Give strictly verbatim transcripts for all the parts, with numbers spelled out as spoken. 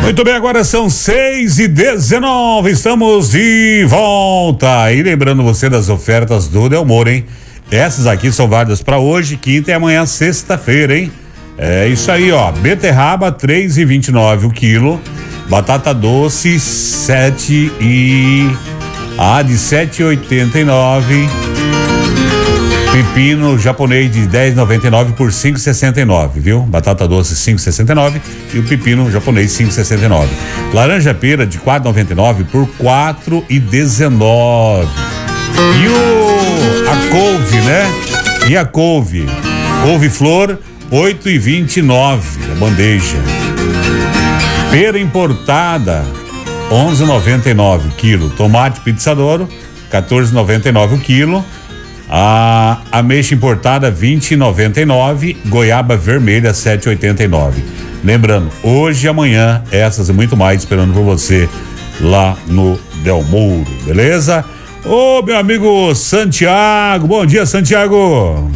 Muito bem, agora são seis e dezenove, estamos de volta. E lembrando você das ofertas do Delmor, hein? Essas aqui são válidas para hoje, quinta e amanhã, sexta-feira, hein? É isso aí, ó. Beterraba, três e vinte e nove o quilo. Batata doce, sete e... Ah, de sete e oitenta e nove. Pepino japonês de dez e noventa e nove por cinco e sessenta e nove, viu? Batata doce cinco e sessenta e nove e o pepino japonês cinco e sessenta e nove. Laranja pera de quatro e noventa e nove por quatro e dezenove. E o a couve, né? E a couve, couve flor oito e vinte e nove a bandeja. Pera importada onze e noventa e nove o quilo. Tomate pizzadoro quatorze e noventa e nove o quilo. A ameixa importada vinte e noventa e nove, goiaba vermelha sete e oitenta e nove. Lembrando, hoje e amanhã essas e muito mais esperando por você lá no Delmor, beleza? Ô, meu amigo Santiago, bom dia, Santiago.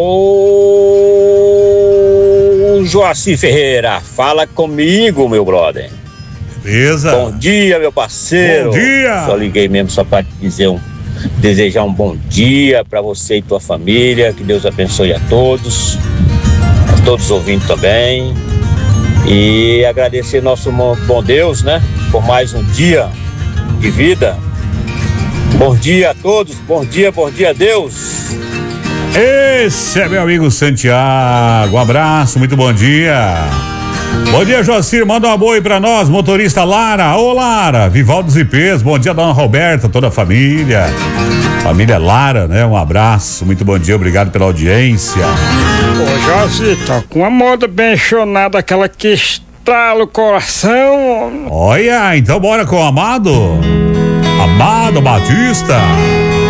Ô, Joacir Ferreira, fala comigo, meu brother. Beleza. Bom dia, meu parceiro. Bom dia. Só liguei mesmo só pra te dizer um desejar um bom dia para você e tua família, que Deus abençoe a todos, a todos os ouvintes também, e agradecer nosso bom Deus, né, por mais um dia de vida. Bom dia a todos, bom dia, bom dia a Deus. Esse é meu amigo Santiago, um abraço, muito bom dia. Bom dia, Joacir, manda uma boa aí pra nós, motorista Lara. Ô, Lara, Vivaldo Zipês, bom dia, dona Roberta, toda a família. Família Lara, né? Um abraço, muito bom dia, obrigado pela audiência. Ô, Joacir, tá com uma moda benchonada, aquela que estrala o coração. Olha, então bora com o Amado. Amado Batista.